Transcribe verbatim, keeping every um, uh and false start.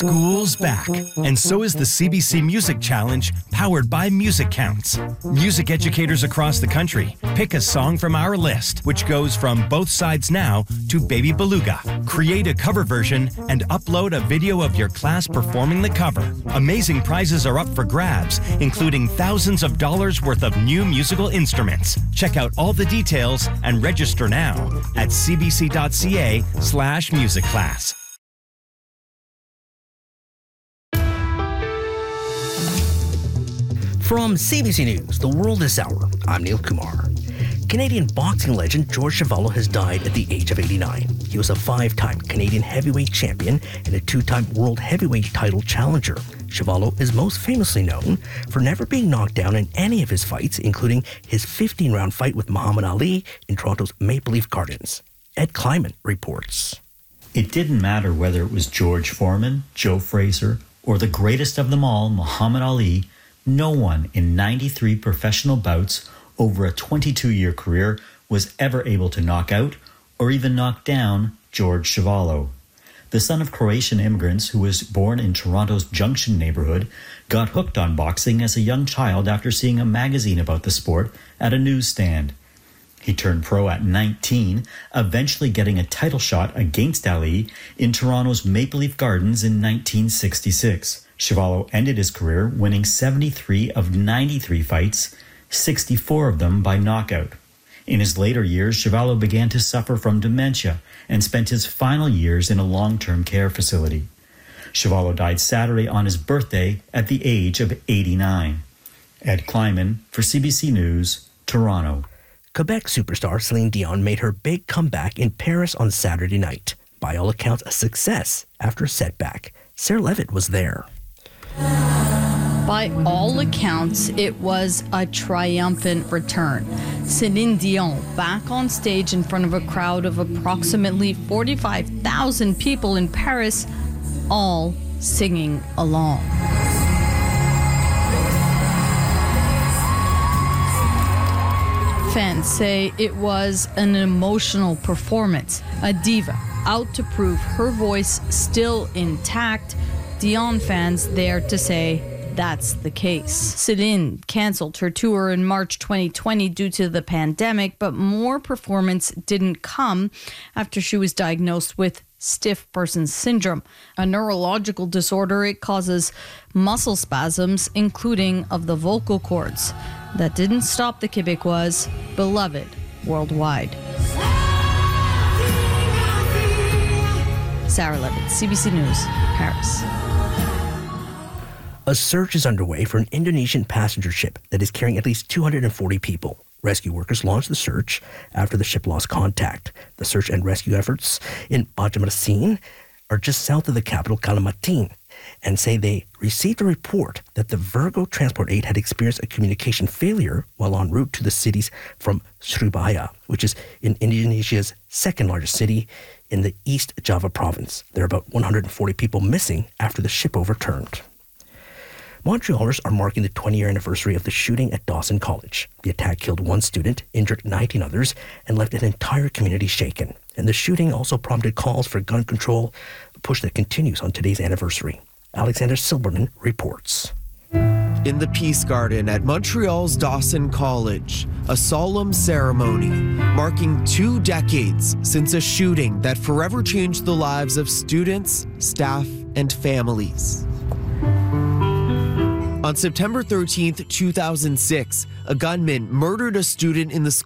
School's back, and so is the C B C Music Challenge, powered by Music Counts. Music educators across the country pick a song from our list, which goes from Both Sides Now to Baby Beluga. Create a cover version and upload a video of your class performing the cover. Amazing prizes are up for grabs, including thousands of dollars worth of new musical instruments. Check out all the details and register now at cbc.ca slash music class. From C B C News, The World This Hour, I'm Neil Kumar. Canadian boxing legend George Chuvalo has died at the age of eighty-nine. He was a five-time Canadian heavyweight champion and a two-time world heavyweight title challenger. Chuvalo is most famously known for never being knocked down in any of his fights, including his fifteen-round fight with Muhammad Ali in Toronto's Maple Leaf Gardens. Ed Kleiman reports. It didn't matter whether it was George Foreman, Joe Frazier, or the greatest of them all, Muhammad Ali. No one in ninety-three professional bouts over a twenty-two-year career was ever able to knock out or even knock down George Chuvalo. The son of Croatian immigrants who was born in Toronto's Junction neighborhood got hooked on boxing as a young child after seeing a magazine about the sport at a newsstand. He turned pro at nineteen, eventually getting a title shot against Ali in Toronto's Maple Leaf Gardens in nineteen sixty-six. Chuvalo ended his career winning seventy-three of ninety-three fights, sixty-four of them by knockout. In his later years, Chuvalo began to suffer from dementia and spent his final years in a long-term care facility. Chuvalo died Saturday on his birthday at the age of eighty-nine. Ed Kleiman for C B C News, Toronto. Quebec superstar Celine Dion made her big comeback in Paris on Saturday night. By all accounts, a success after a setback. Sarah Levitt was there. By all accounts, it was a triumphant return. Celine Dion back on stage in front of a crowd of approximately forty-five thousand people in Paris, all singing along. Fans say it was an emotional performance. A diva out to prove her voice still intact. Dion fans there to say that's the case. Celine canceled her tour in March twenty twenty due to the pandemic, but more performance didn't come after she was diagnosed with stiff person syndrome, a neurological disorder. It causes muscle spasms, including of the vocal cords. That didn't stop the Québécois, beloved worldwide. Sarah Levitt, C B C News, Paris. A search is underway for an Indonesian passenger ship that is carrying at least two hundred forty people. Rescue workers launched the search after the ship lost contact. The search and rescue efforts in Banjarmasin are just south of the capital, Kalimantan, and say they received a report that the Virgo Transport eight had experienced a communication failure while en route to the cities from Surabaya, which is in Indonesia's second largest city in the East Java province. There are about one hundred forty people missing after the ship overturned. Montrealers are marking the twenty-year anniversary of the shooting at Dawson College. The attack killed one student, injured nineteen others, and left an entire community shaken. And the shooting also prompted calls for gun control, a push that continues on today's anniversary. Alexander Silberman reports. In the Peace Garden at Montreal's Dawson College, a solemn ceremony marking two decades since a shooting that forever changed the lives of students, staff, and families. On September thirteenth, two thousand six, a gunman murdered a student in the